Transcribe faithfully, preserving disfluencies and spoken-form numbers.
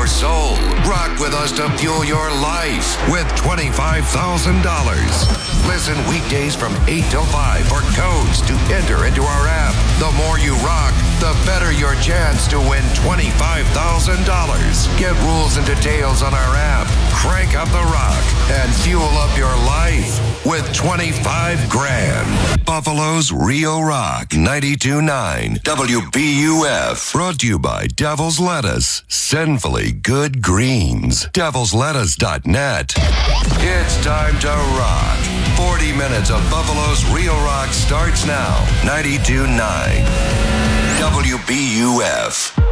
soul. Rock with us to fuel your life with twenty-five thousand dollars. Listen weekdays from eight till five for codes to enter into our app. The more you rock, the better your chance to win twenty-five thousand dollars. Get rules and details on our app. Crank up the rock and fuel up your life with twenty-five grand. Buffalo's Real Rock ninety-two point nine W B U F. Brought to you by Devil's Lettuce. Sinfully good greens. devils lettuce dot net. It's time to rock. forty minutes of Buffalo's Real Rock starts now. ninety-two point nine W B U F.